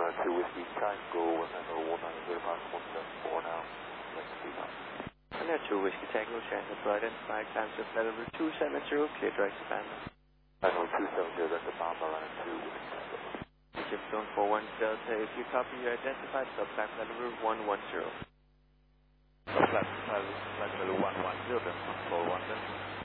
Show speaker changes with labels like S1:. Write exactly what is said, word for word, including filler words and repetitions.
S1: uh, two Whiskey Tango, one nine zero one nine zero five one seven four now. Let's see now.
S2: And there two Whiskey Tango, channel to identify, transfer flight over two seven zero, clear direct to Panda.
S1: nine zero two seven zero, that's the Panda line two Whiskey Tango.
S2: Egypt zone four one Delta, if you copy, you identified, subflight flight over one one zero.
S1: Subflight flight level one one zero, that's one four one then.